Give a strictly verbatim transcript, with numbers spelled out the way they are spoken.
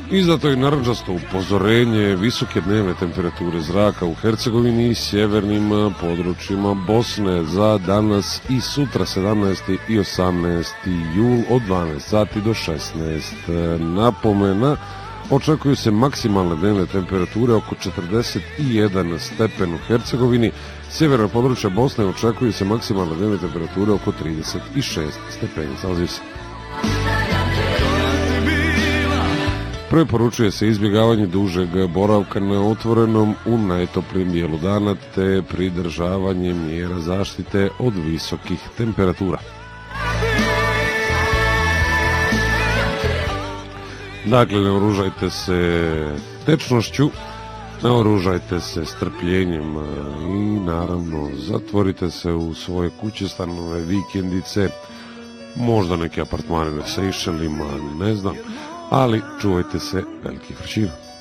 Izdato je narandžasto upozorenje visoke dnevne temperature zraka u Hercegovini i sjevernim područjima Bosne za danas i sutra sedamnaesti i osamnaesti jul od dvanaest sati do šesnaest. Napomena, očekuju se maksimalne dnevne temperature oko četrdeset jedan stepen u Hercegovini, sjeverna područja Bosne očekuju se maksimalne dnevne temperature oko trideset šest stepeni Celzijusa. Preporučuje se izbjegavanje dužeg boravka na otvorenom u najtoplijem dijelu dana te pridržavanje mjera zaštite od visokih temperatura. Dakle, naoružajte se tečnošću, naoružajte se strpljenjem i naravno zatvorite se u svoje kuće, stanove, vikendice, možda neke apartmane na Sejšelima, ne znam, ali čuvajte se velikih vrućina.